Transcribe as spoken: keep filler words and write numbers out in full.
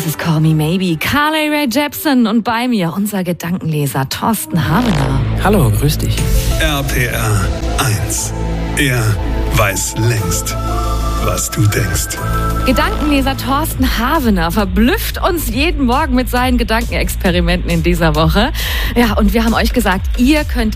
ist Call Me Maybe, Carly Rae Jepsen und bei mir unser Gedankenleser Thorsten Havener. Hallo, grüß dich. R P R eins. Er weiß längst, was du denkst. Gedankenleser Thorsten Havener verblüfft uns jeden Morgen mit seinen Gedankenexperimenten in dieser Woche. Ja, und wir haben euch gesagt, ihr könnt